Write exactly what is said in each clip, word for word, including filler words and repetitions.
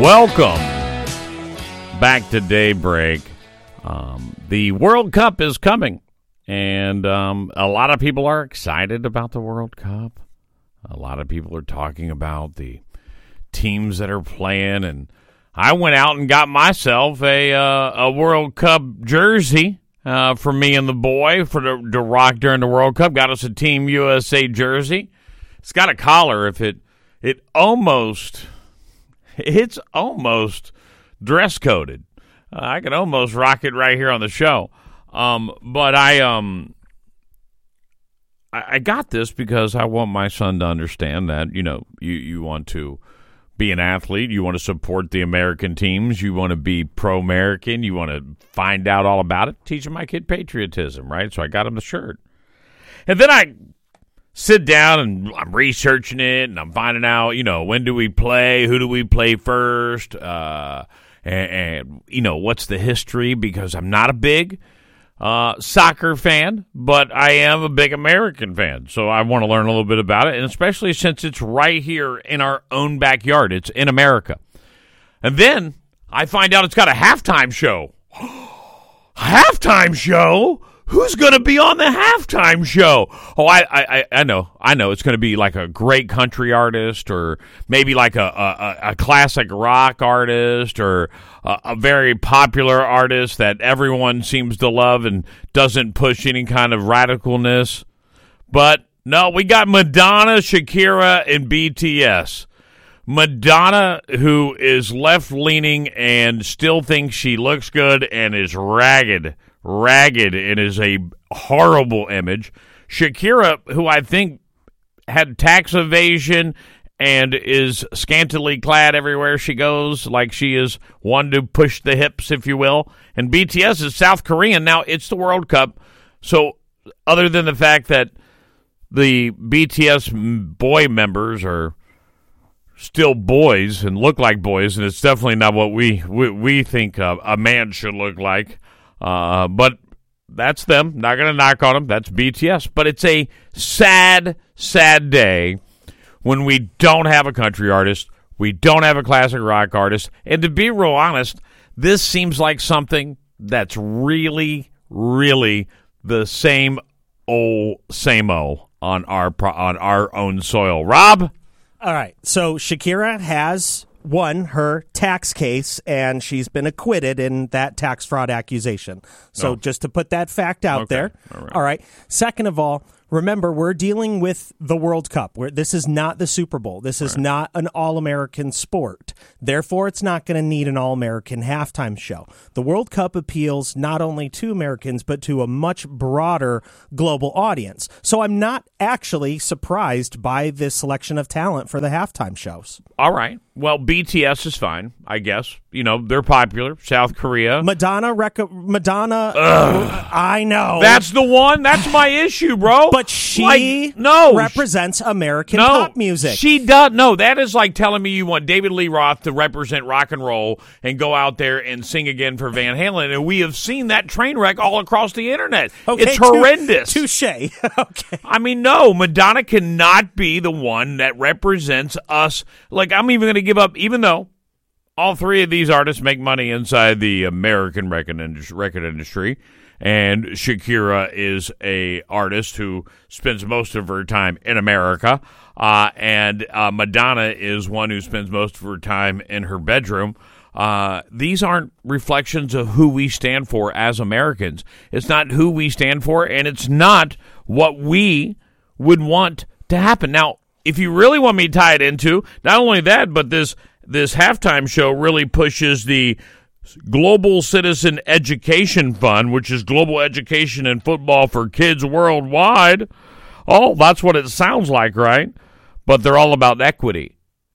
Welcome back to Daybreak. Um, the World Cup is coming, and um, a lot of people are excited about the World Cup. A lot of people are talking about the teams that are playing, and I went out and got myself a uh, a World Cup jersey uh, for me and the boy for the, to rock during the World Cup. Got us a Team U S A jersey. It's got a collar. If it it almost it's almost dress coded. Uh, I could almost rock it right here on the show. Um, but I um I, I got this because I want my son to understand that, you know, you, you want to be an athlete, you want to support the American teams, you want to be pro-American, you want to find out all about it, teaching my kid patriotism, right? So I got him the shirt. And then I sit down and I'm researching it and I'm finding out, you know, when do we play, who do we play first, uh, and, and you know, what's the history, because I'm not a big uh, soccer fan, but I am a big American fan, so I want to learn a little bit about it, and especially since it's right here in our own backyard. It's in America. And then I find out it's got a halftime show. Halftime show? Who's going to be on the halftime show? Oh, I, I, I know. I know. It's going to be like a great country artist, or maybe like a, a, a classic rock artist, or a, a very popular artist that everyone seems to love and doesn't push any kind of radicalness. But no, we got Madonna, Shakira, and B T S. Madonna, who is left-leaning and still thinks she looks good and is ragged. Ragged. It is a horrible image. Shakira, who I think had tax evasion and is scantily clad everywhere she goes, like she is one to push the hips, if you will. And B T S is South Korean. Now, it's the World Cup, so other than the fact that the B T S boy members are still boys and look like boys, and it's definitely not what we we, we think a, a man should look like. Uh, but that's them. Not going to knock on them. That's B T S. But it's a sad, sad day when we don't have a country artist. We don't have a classic rock artist. And to be real honest, this seems like something that's really, really the same old, same old on our, on our own soil. Rob? All right. So Shakira has won her tax case, and she's been acquitted in that tax fraud accusation. So Oh. just to put that fact out Okay. there. All right. All right. Second of all, remember, we're dealing with the World Cup. Where this is not the Super Bowl. This is Right. not an all-American sport. Therefore, it's not going to need an all-American halftime show. The World Cup appeals not only to Americans, but to a much broader global audience. So I'm not actually surprised by this selection of talent for the halftime shows. All right. Well, B T S is fine, I guess. You know, they're popular. South Korea. Madonna, rec- Madonna, uh, I know. That's the one. That's my issue, bro. But she Like, no. represents American no, pop music. She does. No, that is like telling me you want David Lee Roth to represent rock and roll and go out there and sing again for Van Halen. And we have seen that train wreck all across the internet. Okay, it's tou- horrendous. Touche. Okay. I mean, no, Madonna cannot be the one that represents us. Like, I'm even going to give up, even though all three of these artists make money inside the American record industry, record industry, and Shakira is a artist who spends most of her time in America, uh, and uh, Madonna is one who spends most of her time in her bedroom. Uh, these aren't reflections of who we stand for as Americans. It's not who we stand for, and it's not what we would want to happen. Now, if you really want me to tie it into, not only that, but this this halftime show really pushes the Global Citizen Education Fund, which is global education and football for kids worldwide. Oh, that's what it sounds like, right? But they're all about equity.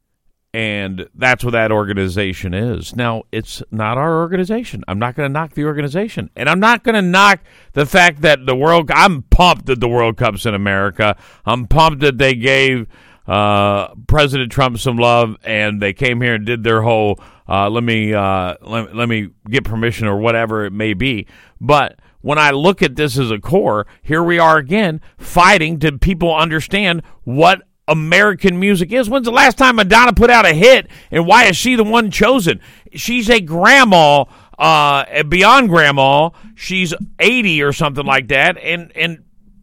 And that's what that organization is. Now, it's not our organization. I'm not going to knock the organization. And I'm not going to knock the fact that the World I'm pumped that the World Cup's in America. I'm pumped that they gave uh, President Trump some love, and they came here and did their whole, uh, let me uh, let, let me get permission or whatever it may be. But when I look at this as a core, here we are again fighting to people understand what American music is. When's the last time Madonna put out a hit, and why is she the one chosen? She's a grandma, uh, beyond grandma. She's eighty or something like that, and, and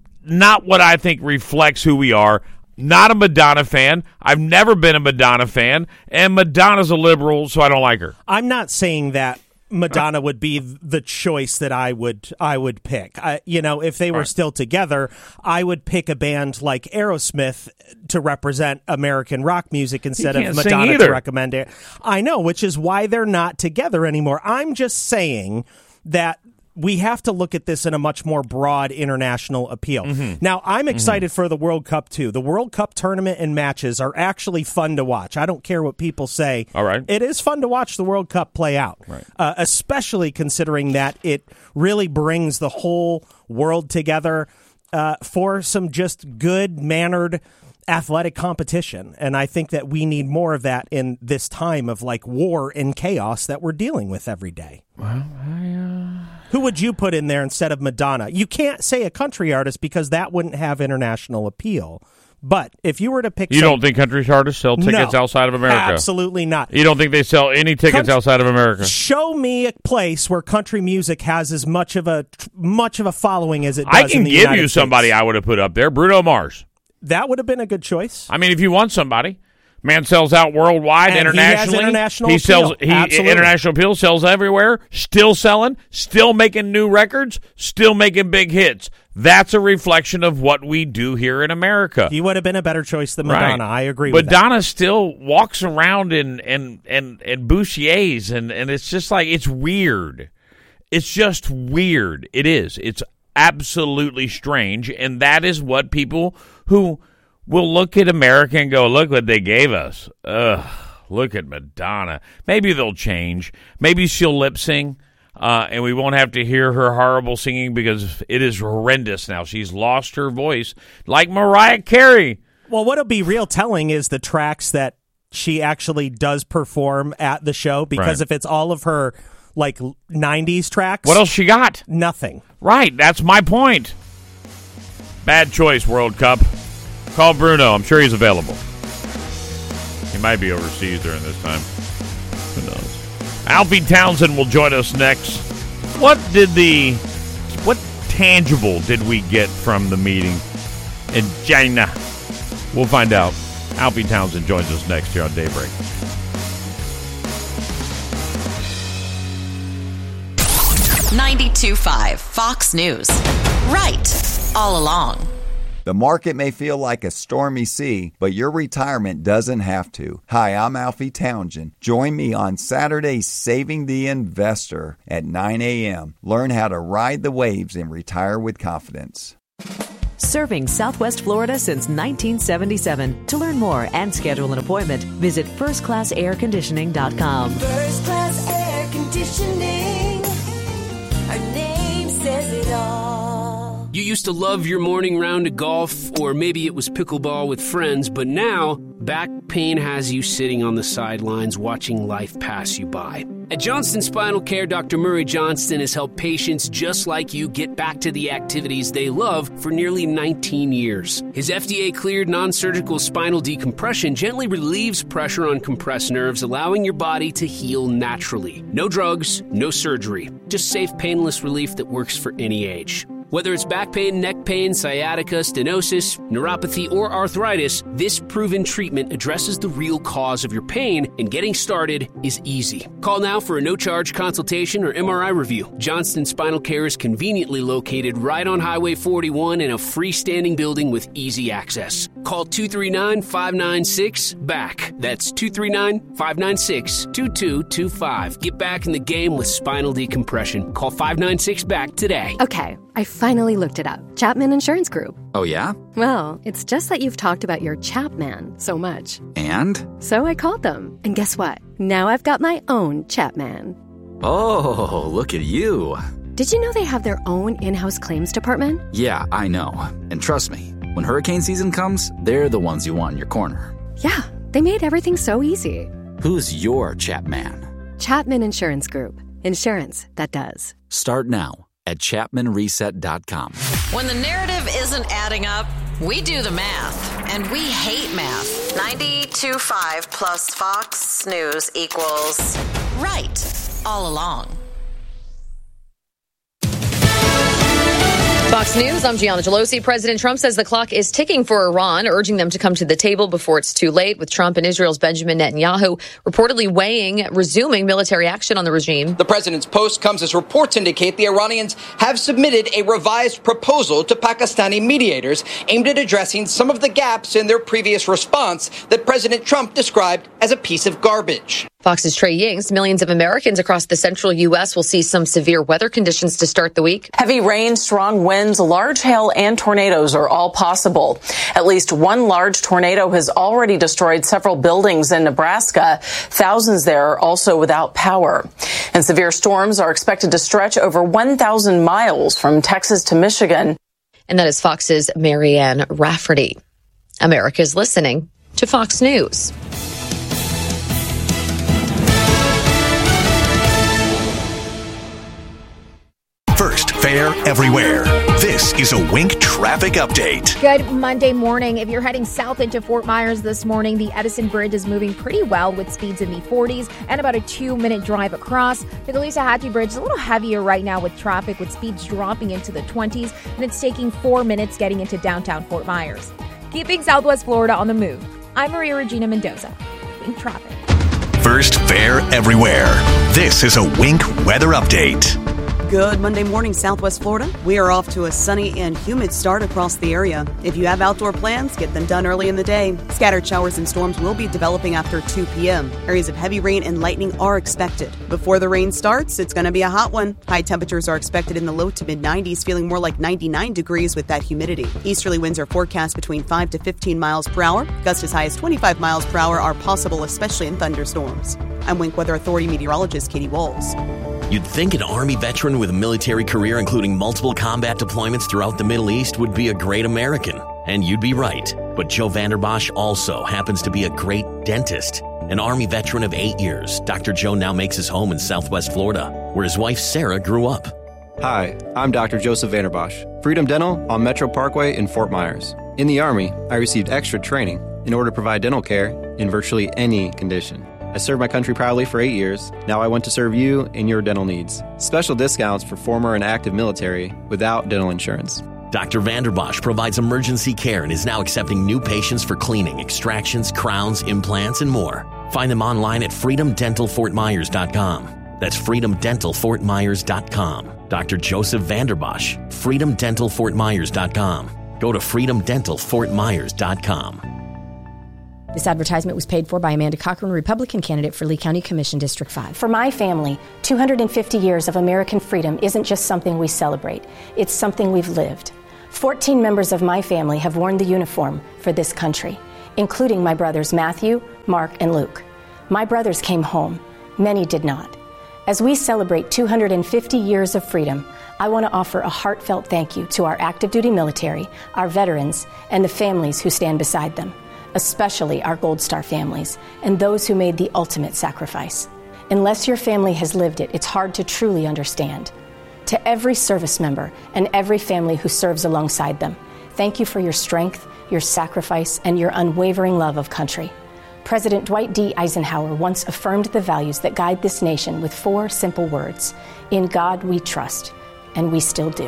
not what I think reflects who we are. Not a Madonna fan. I've never been a Madonna fan, and Madonna's a liberal, so I don't like her. I'm not saying that Madonna would be the choice that I would I would pick. I, you know, if they were right. still together, I would pick a band like Aerosmith to represent American rock music instead of Madonna to recommend it. I know, which is why they're not together anymore. I'm just saying that we have to look at this in a much more broad international appeal. Mm-hmm. Now, I'm excited mm-hmm. for the World Cup, too. The World Cup tournament and matches are actually fun to watch. I don't care what people say. All right. It is fun to watch the World Cup play out, right. uh, especially considering that it really brings the whole world together uh, for some just good-mannered athletic competition. And I think that we need more of that in this time of like war and chaos that we're dealing with every day. Well, I, uh... Who would you put in there instead of Madonna? You can't say a country artist because that wouldn't have international appeal. But if you were to pick... You some... don't think country artists sell tickets no, outside of America? Absolutely not. You don't think they sell any tickets country... outside of America? Show me a place where country music has as much of a much of a following as it does I can in the give United you somebody States. I would have put up there, Bruno Mars. That would have been a good choice. I mean, if you want somebody... Man sells out worldwide, and internationally. He has international he appeal. sells he Absolutely. international appeal, sells everywhere, still selling, still making new records, still making big hits. That's a reflection of what we do here in America. He would have been a better choice than Madonna. Right. I agree but with that. Madonna still walks around in and and and Bouchier's and, and it's just like it's weird. It's just weird. It is. It's absolutely strange, and that is what people who we'll look at America and go, look what they gave us. Ugh, look at Madonna. Maybe they'll change. Maybe she'll lip sing, uh, and we won't have to hear her horrible singing because it is horrendous now. She's lost her voice, like Mariah Carey. Well, what'll be real telling is the tracks that she actually does perform at the show, because right. if it's all of her like nineties tracks, what else she got? Nothing. Right, that's my point. Bad choice, World Cup. Call Bruno. I'm sure he's available. He might be overseas during this time. Who knows? Alfie Townsend will join us next. What did the... What tangible did we get from the meeting in China? We'll find out. Alfie Townsend joins us next here on Daybreak. ninety-two point five Fox News. Right all along. The market may feel like a stormy sea, but your retirement doesn't have to. Hi, I'm Alfie Townsend. Join me on Saturday Saving the Investor at nine a.m. Learn how to ride the waves and retire with confidence. Serving Southwest Florida since nineteen seventy-seven. To learn more and schedule an appointment, visit first class air conditioning dot com. First Class Air Conditioning. Our name says it all. You used to love your morning round of golf, or maybe it was pickleball with friends, but now back pain has you sitting on the sidelines watching life pass you by. At Johnston Spinal Care, Doctor Murray Johnston has helped patients just like you get back to the activities they love for nearly nineteen years. His F D A-cleared non-surgical spinal decompression gently relieves pressure on compressed nerves, allowing your body to heal naturally. No drugs, no surgery, just safe, painless relief that works for any age. Whether it's back pain, neck pain, sciatica, stenosis, neuropathy, or arthritis, this proven treatment addresses the real cause of your pain, and getting started is easy. Call now for a no-charge consultation or M R I review. Johnston Spinal Care is conveniently located right on Highway forty-one in a freestanding building with easy access. Call two three nine, five nine six, B A C K. That's two three nine, five nine six, two two two five. Get back in the game with spinal decompression. Call five nine six, B A C K today. Okay, I finally looked it up. Chapman Insurance Group. Oh, yeah? Well, it's just that you've talked about your Chapman so much. And? So I called them. And guess what? Now I've got my own Chapman. Oh, look at you. Did you know they have their own in-house claims department? Yeah, I know. And trust me, when hurricane season comes, they're the ones you want in your corner. Yeah, they made everything so easy. Who's your Chapman? Chapman Insurance Group. Insurance that does. Start now at chapman reset dot com. When the narrative isn't adding up, we do the math. And we hate math. ninety-two point five plus Fox News equals right all along. Fox News, I'm Gianna Gelosi. President Trump says the clock is ticking for Iran, urging them to come to the table before it's too late, with Trump and Israel's Benjamin Netanyahu reportedly weighing resuming military action on the regime. The president's post comes as reports indicate the Iranians have submitted a revised proposal to Pakistani mediators aimed at addressing some of the gaps in their previous response that President Trump described as a piece of garbage. Fox's Trey Yings, millions of Americans across the central U S will see some severe weather conditions to start the week. Heavy rain, strong winds, large hail, and tornadoes are all possible. At least one large tornado has already destroyed several buildings in Nebraska. Thousands there are also without power. And severe storms are expected to stretch over one thousand miles from Texas to Michigan. And that is Fox's Marianne Rafferty. America's listening to Fox News. First fare everywhere. This is a Wink traffic update. Good Monday morning. If you're heading south into Fort Myers this morning, the Edison Bridge is moving pretty well with speeds in the forties and about a two-minute drive across. The Caloosahatchee Bridge is a little heavier right now with traffic, with speeds dropping into the twenties, and it's taking four minutes getting into downtown Fort Myers. Keeping Southwest Florida on the move. I'm Maria Regina Mendoza. Wink traffic. First fare everywhere. This is a Wink weather update. Good Monday morning, Southwest Florida. We are off to a sunny and humid start across the area. If you have outdoor plans, get them done early in the day. Scattered showers and storms will be developing after two p.m. Areas of heavy rain and lightning are expected. Before the rain starts, it's going to be a hot one. High temperatures are expected in the low to mid nineties, feeling more like ninety-nine degrees with that humidity. Easterly winds are forecast between five to fifteen miles per hour. Gusts as high as twenty-five miles per hour are possible, especially in thunderstorms. I'm Wink Weather Authority meteorologist Katie Walls. You'd think an Army veteran with a military career including multiple combat deployments throughout the Middle East would be a great American. And you'd be right. But Joe Vanderbosch also happens to be a great dentist. An Army veteran of eight years, Doctor Joe now makes his home in Southwest Florida, where his wife Sarah grew up. Hi, I'm Doctor Joseph Vanderbosch, Freedom Dental on Metro Parkway in Fort Myers. In the Army, I received extra training in order to provide dental care in virtually any condition. I served my country proudly for eight years. Now I want to serve you in your dental needs. Special discounts for former and active military without dental insurance. Doctor Vanderbosch provides emergency care and is now accepting new patients for cleaning, extractions, crowns, implants, and more. Find them online at freedom dental fort myers dot com. That's freedom dental fort myers dot com. Doctor Joseph Vanderbosch, freedom dental fort myers dot com. Go to freedom dental fort myers dot com. This advertisement was paid for by Amanda Cochran, Republican candidate for Lee County Commission District five. For my family, two hundred fifty years of American freedom isn't just something we celebrate. It's something we've lived. fourteen members of my family have worn the uniform for this country, including my brothers Matthew, Mark, and Luke. My brothers came home. Many did not. As we celebrate two hundred fifty years of freedom, I want to offer a heartfelt thank you to our active duty military, our veterans, and the families who stand beside them, especially our Gold Star families and those who made the ultimate sacrifice. Unless your family has lived it, it's hard to truly understand. To every service member and every family who serves alongside them, thank you for your strength, your sacrifice, and your unwavering love of country. President Dwight D. Eisenhower once affirmed the values that guide this nation with four simple words: in God we trust, and we still do.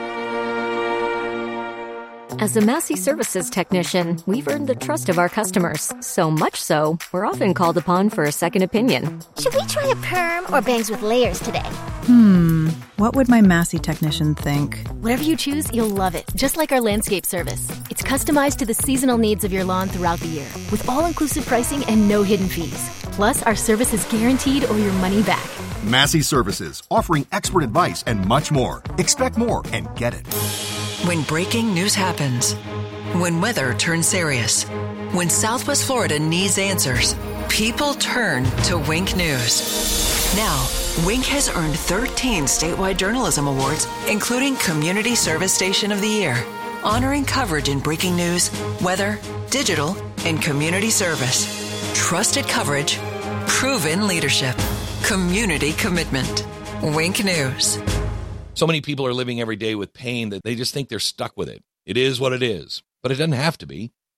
As a Massey Services technician, we've earned the trust of our customers. So much so, we're often called upon for a second opinion. Should we try a perm or bangs with layers today? Hmm, what would my Massey technician think? Whatever you choose, you'll love it. Just like our landscape service. It's customized to the seasonal needs of your lawn throughout the year, with all-inclusive pricing and no hidden fees. Plus, our service is guaranteed or your money back. Massey Services, offering expert advice and much more. Expect more and get it. When breaking news happens, when weather turns serious, when Southwest Florida needs answers, people turn to Wink News. Now, Wink has earned thirteen statewide journalism awards, including Community Service Station of the Year, honoring coverage in breaking news, weather, digital, and community service. Trusted coverage, proven leadership, community commitment. Wink News. So many people are living every day with pain that they just think they're stuck with it. It is what it is, but it doesn't have to be.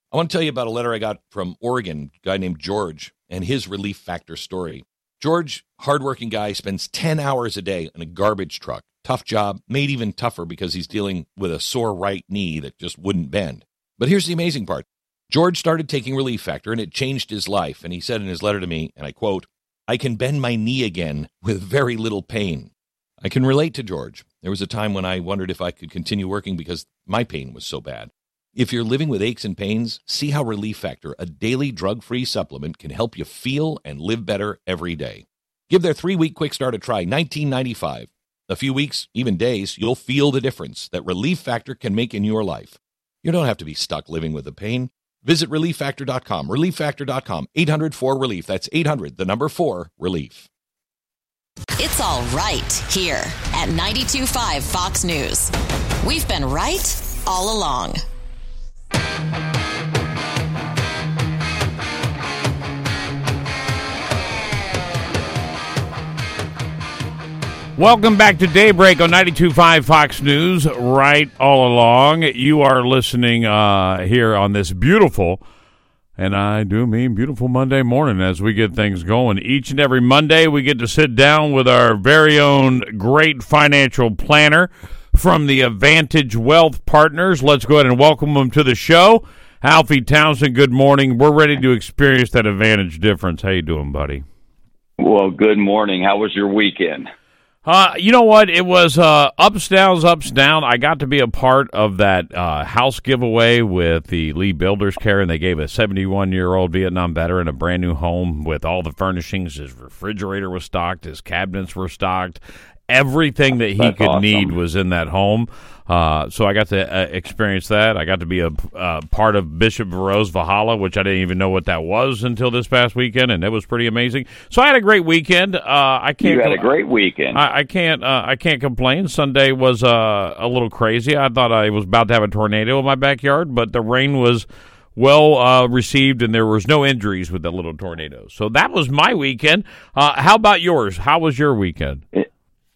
I want to tell you about a letter I got from Oregon, a guy named George, and his Relief Factor story. George, hardworking guy, spends ten hours a day in a garbage truck. Tough job, made even tougher because he's dealing with a sore right knee that just wouldn't bend. But here's the amazing part. George started taking Relief Factor, and it changed his life. And he said in his letter to me, and I quote, "I can bend my knee again with very little pain." I can relate to George. There was a time when I wondered if I could continue working because my pain was so bad. If you're living with aches and pains, see how Relief Factor, a daily drug-free supplement, can help you feel and live better every day. Give their three-week quick start a try, nineteen ninety-five. A few weeks, even days, you'll feel the difference that Relief Factor can make in your life. You don't have to be stuck living with the pain. Visit relief factor dot com, relief factor dot com, eight hundred four relief. That's eight hundred, the number four, relief. It's all right here at ninety-two point five Fox News. We've been right all along. Welcome back to Daybreak on ninety-two point five Fox News, right all along. You are listening uh, here on this beautiful, and I do mean beautiful Monday morning as we get things going. Each and every Monday we get to sit down with our very own great financial planner from the Advantage Wealth Partners. Let's go ahead and welcome them to the show. Alfie Townsend, good morning. We're ready to experience that Advantage difference. How you doing, buddy? Well, good morning. How was your weekend? Uh, you know what? It was uh, ups, downs, ups, down. I got to be a part of that uh, house giveaway with the Lee Builders Care, and they gave a seventy-one-year-old Vietnam veteran a brand-new home with all the furnishings. His refrigerator was stocked. His cabinets were stocked. Everything that he That's could awesome. need was in that home. Uh, so I got to uh, experience that. I got to be a uh, part of Bishop Verreaux's Valhalla, which I didn't even know what that was until this past weekend, and it was pretty amazing. So I had a great weekend. Uh, I can't. You had a great weekend. I, I can't. Uh, I can't complain. Sunday was uh, a little crazy. I thought I was about to have a tornado in my backyard, but the rain was well uh, received, and there was no injuries with the little tornado. So that was my weekend. Uh, how about yours? How was your weekend? It-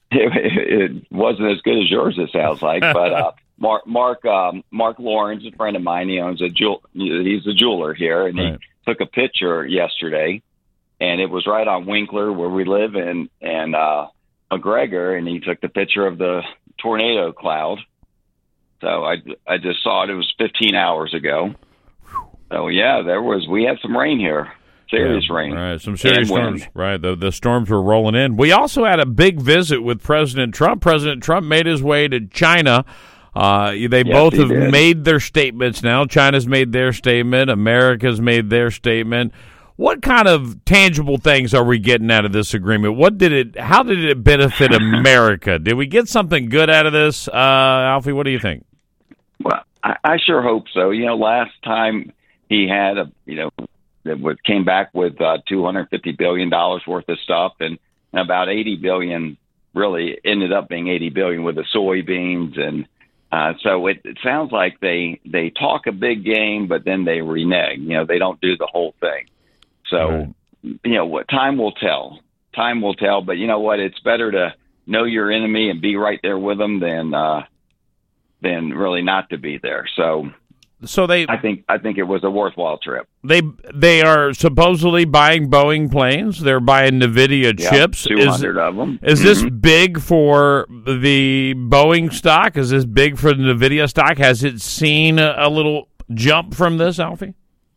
It wasn't as good as yours, it sounds like. But uh, Mark Mark um, Mark Lawrence, a friend of mine, he owns a jewel. He's a jeweler here, and right. he took a picture yesterday, and it was right on Winkler where we live in, and uh, McGregor, and he took the picture of the tornado cloud. So I I just saw it. It was fifteen hours ago. So yeah, there was. We had some rain here. Serious yeah, rain. Right, some serious storms. Right, the the storms were rolling in. We also had a big visit with President Trump. President Trump made his way to China. Uh, they yes, both have did. made their statements now. China's made their statement. America's made their statement. What kind of tangible things are we getting out of this agreement? What did it? How did it benefit America? Did we get something good out of this, uh, Alfie? What do you think? Well, I, I sure hope so. You know, last time he had a you know. that came back with uh, two hundred fifty billion dollars worth of stuff, and, and about eighty billion dollars really ended up being eighty billion dollars with the soybeans. And uh, so it, it sounds like they, they talk a big game, but then they renege. You know, they don't do the whole thing. So, right. you know, what time will tell. Time will tell. But you know what? It's better to know your enemy and be right there with them than uh, than really not to be there. So. So they, I think, I think it was a worthwhile trip. They they are supposedly buying Boeing planes. They're buying NVIDIA yep, chips. Two hundred of them. Is mm-hmm. this big for the Boeing stock? Is this big for the NVIDIA stock? Has it seen a, a little jump from this, Alfie?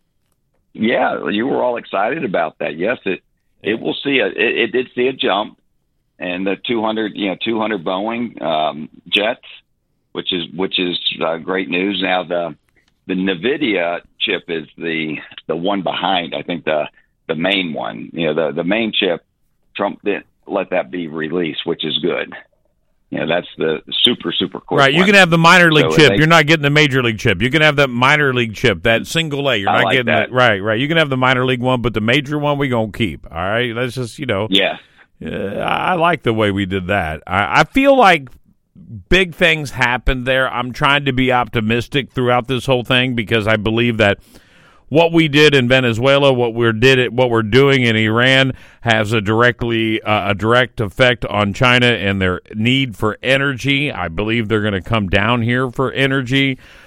Yeah, you were all excited about that. Yes, it it will see a it, it did see a jump, and the two hundred you know two hundred Boeing um, jets, which is which is uh, great news. Now the The NVIDIA chip is the the one behind, I think, the the main one. You know, the, the main chip, Trump didn't let that be released, which is good. You know, that's the super, super quick Right, you one. can have the minor league so chip. they, You're not getting the major league chip. You can have that minor league chip, that single A. You're I not like getting that. it. Right, right. You can have the minor league one, but the major one we going to keep. All right? That's just, you know. Yeah. Uh, I like the way we did that. I, I feel like big things happened there. I'm trying to be optimistic throughout this whole thing because I believe that what we did in Venezuela, what we did, what we're doing in Iran, has a directly uh, a direct effect on China and their need for energy. I believe they're going to come down here for energy.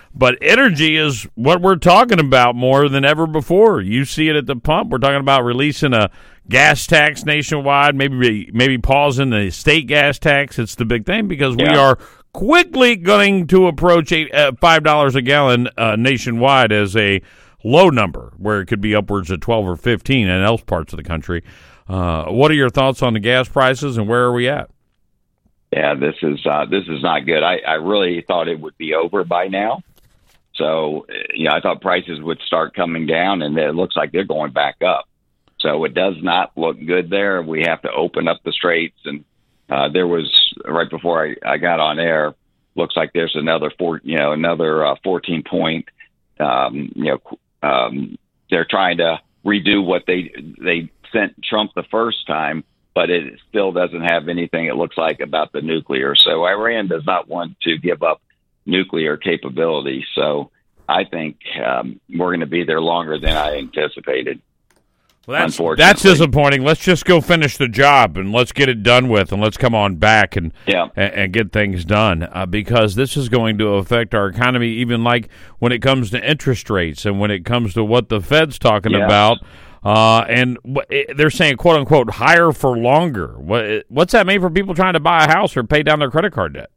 But energy is what we're talking about more than ever before. You see it at the pump. We're talking about releasing a gas tax nationwide, maybe maybe pausing the state gas tax. It's the big thing because yeah. we are quickly going to approach eight, uh, five dollars a gallon uh, nationwide as a low number, where it could be upwards of twelve or fifteen in else parts of the country. Uh, what are your thoughts on the gas prices, and where are we at? Yeah, this is uh, this is not good. I, I really thought it would be over by now. So, you know, I thought prices would start coming down, and it looks like they're going back up. So it does not look good there. We have to open up the straits. And uh, there was, right before I, I got on air, looks like there's another four, you know, another uh, fourteen point. Um, you know, um, they're trying to redo what they they sent Trump the first time, but it still doesn't have anything, it looks like, about the nuclear. So Iran does not want to give up nuclear capability. So I think um, we're going to be there longer than I anticipated. Well, that's, that's disappointing. Let's just go finish the job and let's get it done with, and let's come on back and yeah. and, and get things done uh, because this is going to affect our economy, even like when it comes to interest rates and when it comes to what the Fed's talking yes. about. Uh, and w- they're saying, quote unquote, higher for longer. What, what's that mean for people trying to buy a house or pay down their credit card debt?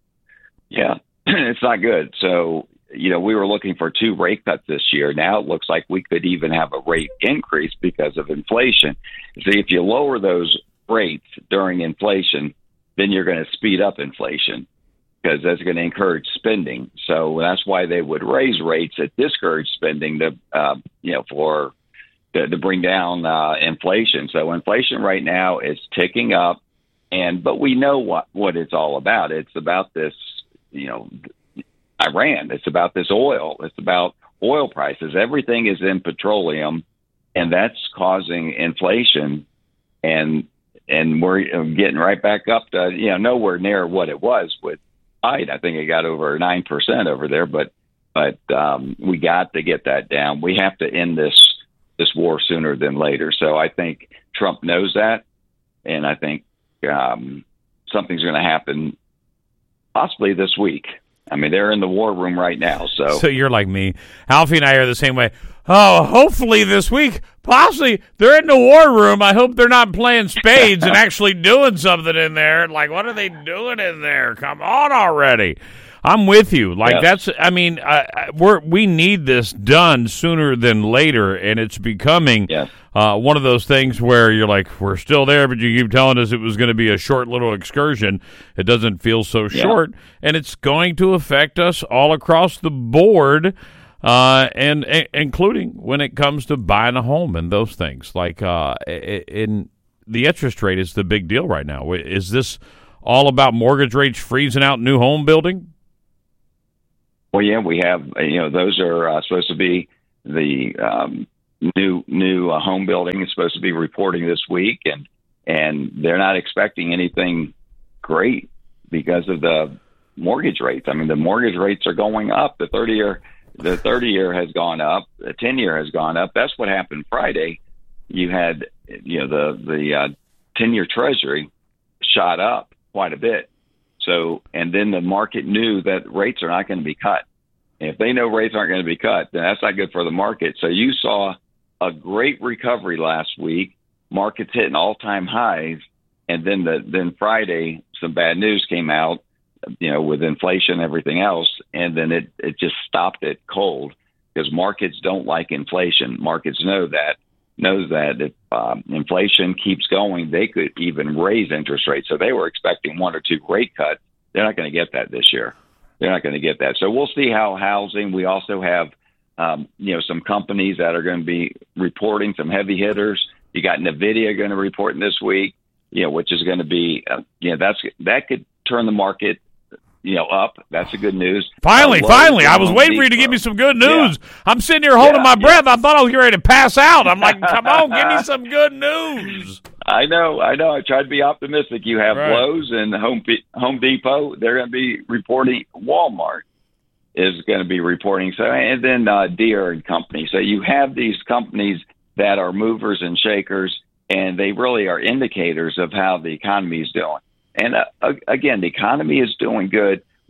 Yeah, it's not good. So, you know, we were looking for two rate cuts this year. Now it looks like we could even have a rate increase because of inflation. See, if you lower those rates during inflation, then you're going to speed up inflation because that's going to encourage spending. So that's why they would raise rates that discourage spending to, uh, you know, for to, to bring down uh, inflation. So inflation right now is ticking up, and but we know what, what it's all about. It's about this, you know, Iran. It's about this oil. It's about oil prices. Everything is in petroleum, and that's causing inflation. And and we're getting right back up to, you know, nowhere near what it was with Biden. I think it got over nine percent over there, but but um, we got to get that down. We have to end this this war sooner than later. So I think Trump knows that, and I think um, something's going to happen possibly this week. I mean, they're in the war room right now. So so you're like me. Alfie and I are the same way. Oh, hopefully this week, possibly, they're in the war room. I hope they're not playing spades and actually doing something in there. Like, what are they doing in there? Come on already. I'm with you. Like, yes. that's, I mean, uh, we're, we need this done sooner than later, and it's becoming yes. uh, one of those things where you're like, we're still there, but you keep telling us it was going to be a short little excursion. It doesn't feel so yeah. short, and it's going to affect us all across the board, uh, and, and including when it comes to buying a home and those things. Like, uh, in the interest rate is the big deal right now. Is this all about mortgage rates freezing out new home building? Well, yeah, we have, you know, those are uh, supposed to be the um, new new uh, home building is supposed to be reporting this week, and and they're not expecting anything great because of the mortgage rates. I mean, the mortgage rates are going up. The thirty year the thirty year has gone up. The ten year has gone up. That's what happened Friday. You had, you know, the the uh, ten year Treasury shot up quite a bit. So, and then the market knew that rates are not going to be cut. And if they know rates aren't going to be cut, then that's not good for the market. So you saw a great recovery last week, markets hitting all-time highs, and then the then Friday, some bad news came out, you know, with inflation and everything else, and then it, it just stopped it cold because markets don't like inflation. Markets know that. knows that if um, inflation keeps going, they could even raise interest rates. So they were expecting one or two rate cuts. They're not going to get that this year. They're not going to get that. So we'll see how housing. We also have, um, you know, some companies that are going to be reporting, some heavy hitters. You got NVIDIA going to report this week, you know, which is going to be, uh, you know, that's that could turn the market, you know, up. That's the good news. Finally, uh, finally. I was waiting for you to give me some good news. Yeah. I'm sitting here holding yeah, my breath. Yeah. I thought I was ready to pass out. I'm like, come on, give me some good news. I know, I know. I tried to be optimistic. You have right. Lowe's and Home Home Depot. They're going to be reporting. Walmart is going to be reporting. So, and then uh, Deere and Company. So you have these companies that are movers and shakers, and they really are indicators of how the economy is doing. And uh, again, the economy is doing good.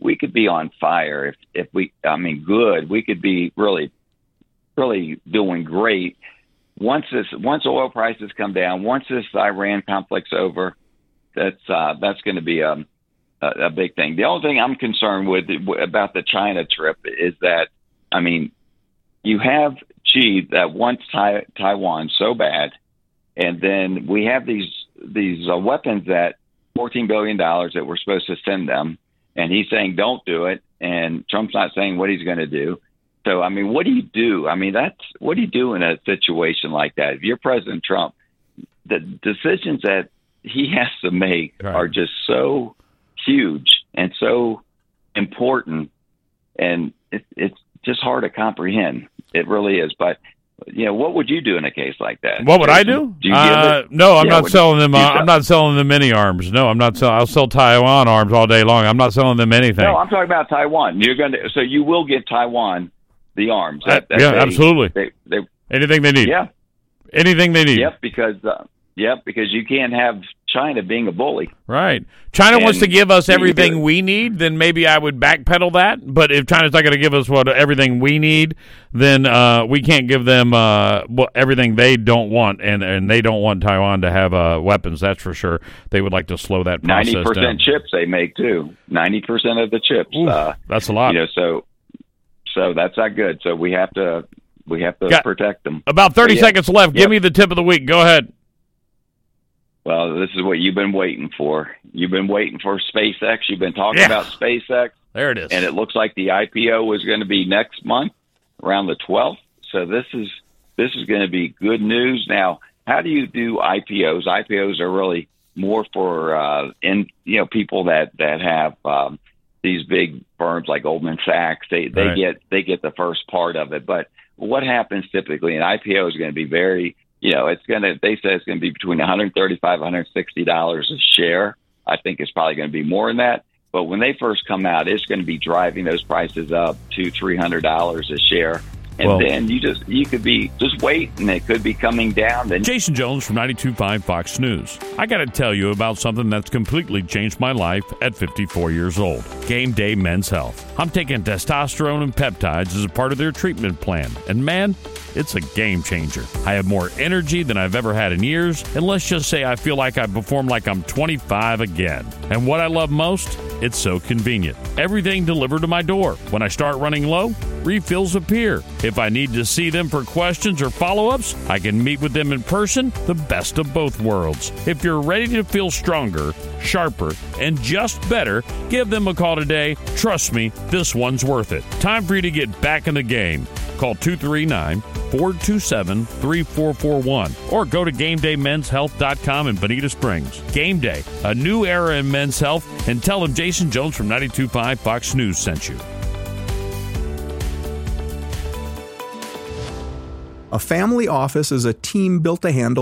we could be on fire if, if we, I mean, good. We could be really, really doing great. Once this, once oil prices come down, once this Iran conflict's over, that's, uh, that's going to be a, a, a big thing. The only thing I'm concerned with about the China trip is that, I mean, you have Xi that wants tai- Taiwan so bad, and then we have these, these uh, weapons that fourteen billion dollars that we're supposed to send them. And he's saying, don't do it. And Trump's not saying what he's going to do. So, I mean, what do you do? I mean, that's what do you do in a situation like that? If you're President Trump, the decisions that he has to make right. are just so huge and so important. And it, it's just hard to comprehend. It really is. But, you know, what would you do in a case like that? What would I do? do you uh, no, I'm yeah, not selling them. Uh, I'm not selling them any arms. No, I'm not. Sell- I'll sell Taiwan arms all day long. I'm not selling them anything. No, I'm talking about Taiwan. You're going to. So you will get Taiwan the arms. That, that yeah, they, absolutely. They, they, anything they need. Yeah, anything they need. Yep, because uh, yep, because you can't have China being a bully. Right. China and wants to give us everything we need, then maybe I would backpedal that. But if China's not going to give us what everything we need, then uh, we can't give them uh, everything they don't want, and, and they don't want Taiwan to have uh, weapons, that's for sure. They would like to slow that process down. ninety percent chips they make, too. ninety percent of the chips. Ooh, uh, that's a lot. You know, so so that's not good. So we have to we have to Got protect them. About thirty yeah. seconds left. Yep. Give me the tip of the week. Go ahead. Well, this is what you've been waiting for. You've been waiting for SpaceX. You've been talking yeah. about SpaceX. There it is. And it looks like the I P O is going to be next month, around the twelfth. So this is this is going to be good news. Now, how do you do I P Os? I P Os are really more for uh, in you know people that that have um, these big firms like Goldman Sachs. They they right. get they get the first part of it. But what happens typically? An I P O is going to be very You know, it's going to, they say it's going to be between one hundred thirty-five dollars, one hundred sixty dollars a share. I think it's probably going to be more than that. But when they first come out, it's going to be driving those prices up to three hundred dollars a share. And well, then you just, you could be, just wait, and it could be coming down. Then Jason Jones from ninety-two point five Fox News. I got to tell you about something that's completely changed my life at fifty-four years old. Game Day Men's Health. I'm taking testosterone and peptides as a part of their treatment plan. And man, it's a game changer. I have more energy than I've ever had in years, and let's just say I feel like I perform like I'm twenty-five again. And what I love most? It's so convenient. Everything delivered to my door. When I start running low, refills appear. If I need to see them for questions or follow-ups, I can meet with them in person, the best of both worlds. If you're ready to feel stronger, sharper, and just better, give them a call today. Trust me, this one's worth it. Time for you to get back in the game. Call two three nine, four two seven, three four four one or go to game day men's health dot com in Bonita Springs. Game Day, a new era in men's health, and tell them Jason Jones from ninety-two point five Fox News sent you. A family office is a team built to handle